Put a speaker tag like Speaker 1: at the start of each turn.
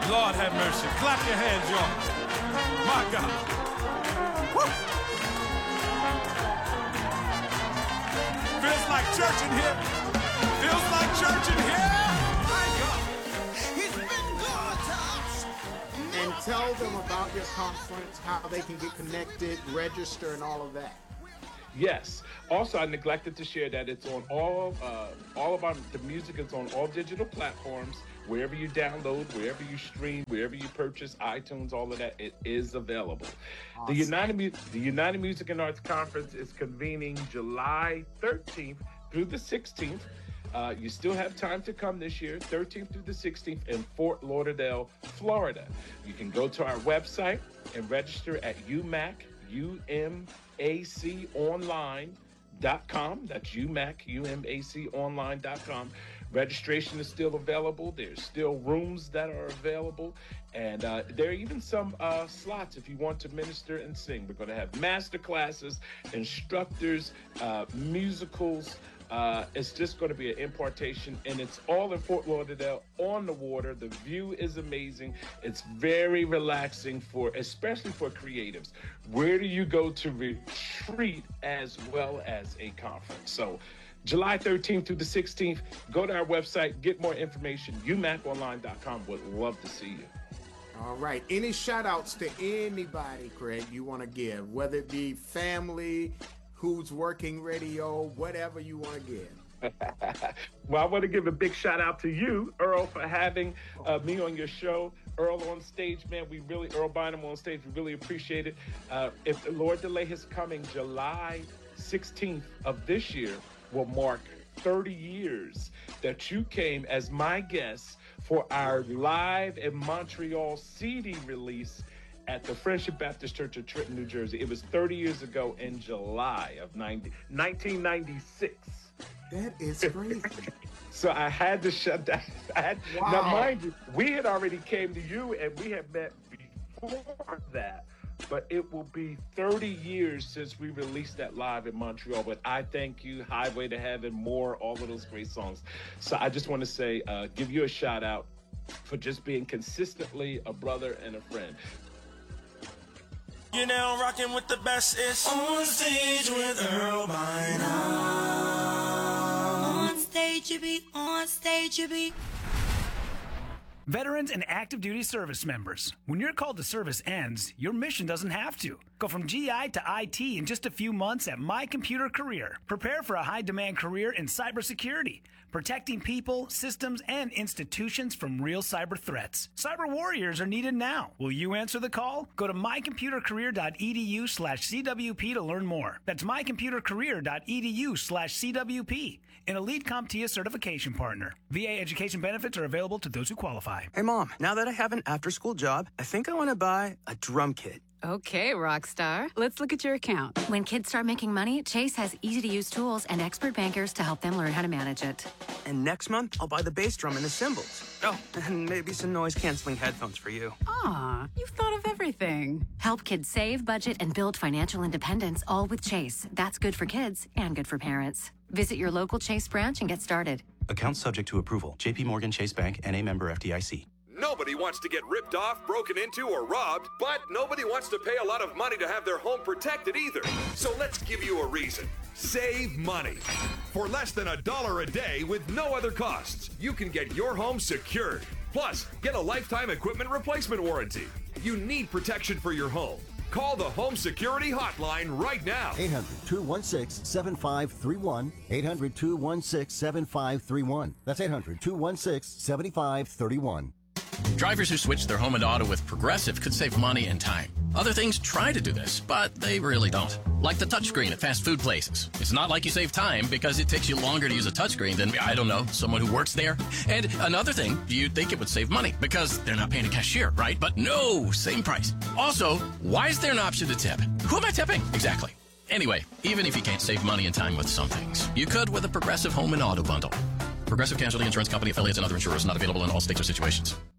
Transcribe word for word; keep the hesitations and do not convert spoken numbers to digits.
Speaker 1: Lord have mercy. Clap your hands, y'all. My God. Woo. Feels like church in here. Feels like church in here. My God.
Speaker 2: He's been good to us.
Speaker 3: And tell them about your conference, how they can get connected, register, and all of that.
Speaker 4: Yes. Also, I neglected to share that it's on all uh, all of our the music is on all digital platforms. Wherever you download, wherever you stream, wherever you purchase, iTunes, all of that, it is available. Awesome. The United Mu- the United Music and Arts Conference is convening July thirteenth through the sixteenth. Uh, you still have time to come this year, thirteenth through the sixteenth in Fort Lauderdale, Florida. You can go to our website and register at U M A C, U M A C online dot com. That's U M A C, U M A C online dot com. Registration is still available. There's still rooms that are available. And uh, there are even some uh, slots if you want to minister and sing. We're going to have master classes, instructors, uh, musicals. Uh, it's just going to be an impartation, and it's all in Fort Lauderdale on the water. The view is amazing. It's very relaxing for, especially for creatives. Where do you go to retreat as well as a conference? So July thirteenth through the sixteenth, go to our website, get more information, U M A C online dot com. Would love to see you.
Speaker 3: All right. Any shout outs to anybody, Craig, you want to give, whether it be family, who's working radio, whatever you want to give?
Speaker 4: Well, I want to give a big shout out to you, Earl, for having uh, me on your show. Earl on stage, man, we really, Earl Bynum on stage, we really appreciate it. Uh, if the Lord delay his coming, July sixteenth of this year will mark thirty years that you came as my guest for our live in Montreal C D release at the Friendship Baptist Church of Trenton, New Jersey. It was thirty years ago in July of nineteen ninety-six.
Speaker 3: That is crazy.
Speaker 4: So I had to shut down. I had,
Speaker 3: wow.
Speaker 4: Now, mind you, we had already came to you and we had met before that, but it will be thirty years since we released that live in Montreal. But I thank you, Highway to Heaven, more, all of those great songs. So I just want to say, uh, give you a shout out for just being consistently a brother and a friend.
Speaker 1: You're now rocking with the best. It's On Stage with Earl Bynum.
Speaker 5: On stage you be, on stage you be.
Speaker 6: Veterans and active duty service members, when your call to service ends, your mission doesn't have to. Go from G I to I T in just a few months at My Computer Career. Prepare for a high-demand career in cybersecurity, protecting people, systems, and institutions from real cyber threats. Cyber warriors are needed now. Will you answer the call? Go to mycomputercareer.edu slash CWP to learn more. That's mycomputercareer.edu slash CWP. An Elite CompTIA certification partner. V A education benefits are available to those who qualify.
Speaker 7: Hey, Mom, now that I have an after-school job, I think I want to buy a drum kit.
Speaker 8: Okay, Rockstar. Let's look at your account.
Speaker 5: When kids start making money, Chase has easy-to-use tools and expert bankers to help them learn how to manage it.
Speaker 7: And next month, I'll buy the bass drum and the cymbals. Oh, and maybe some noise-canceling headphones for you.
Speaker 8: Aw, you've thought of everything.
Speaker 5: Help kids save, budget, and build financial independence, all with Chase. That's good for kids and good for parents. Visit your local Chase branch and get started.
Speaker 9: Account subject to approval. J P Morgan Chase Bank, N A member F D I C.
Speaker 10: Nobody wants to get ripped off, broken into, or robbed, but nobody wants to pay a lot of money to have their home protected either. So let's give you a reason. Save money. For less than a dollar a day with no other costs, you can get your home secured. Plus, get a lifetime equipment replacement warranty. You need protection for your home. Call the Home Security Hotline right now.
Speaker 11: eight hundred, two one six, seven five three one. eight hundred, two one six, seven five three one. That's eight hundred, two one six, seven five three one.
Speaker 12: Drivers who switch their home and auto with Progressive could save money and time. Other things try to do this, but they really don't. Like the touchscreen at fast food places. It's not like you save time because it takes you longer to use a touchscreen than, I don't know, someone who works there. And another thing, you'd think it would save money because they're not paying a cashier, right? But no, same price. Also, why is there an option to tip? Who am I tipping? Exactly. Anyway, even if you can't save money and time with some things, you could with a Progressive Home and Auto bundle. Progressive Casualty Insurance Company affiliates and other insurers not available in all states or situations.